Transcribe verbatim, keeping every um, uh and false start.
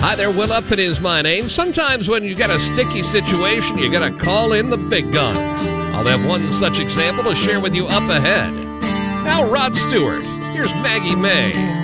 Hi there, Will Upton is my name. Sometimes when you got a sticky situation, you gotta call in the big guns. I'll have one such example to share with you up ahead. Now, Rod Stewart, here's Maggie May.